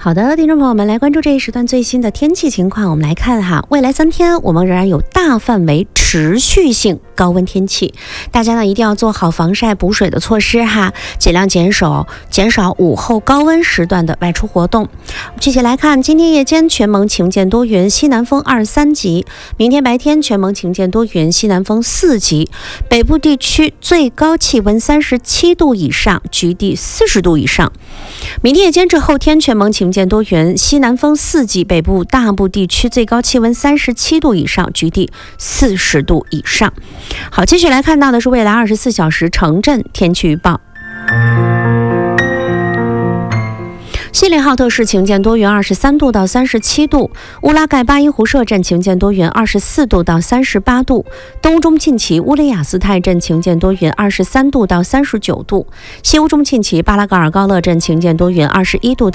好的，听众朋友们，来关注这一时段最新的天气情况。我们来看哈，未来3天我们仍然有大范围持续性高温天气，大家呢一定要做好防晒补水的措施哈，尽量减少午后高温时段的外出活动。具体来看，今天夜间全蒙晴间多云，西南风2-3级；明天白天全蒙晴间多云，西南风4级。北部地区最高气温37度以上，局地40度以上。明天夜间至后天全蒙晴间多云，西南风4级，北部大部地区最高气温37度以上，局地40度以上。好，继续来看到的是未来24小时城镇天气预报。锡林浩特市晴间多云，23度到37度；乌拉盖巴音湖社镇晴间多云，24度到38度；东乌中沁旗乌里雅斯泰镇晴间多云，23度到39度；西乌中沁旗巴拉格尔高乐镇晴间多云，21度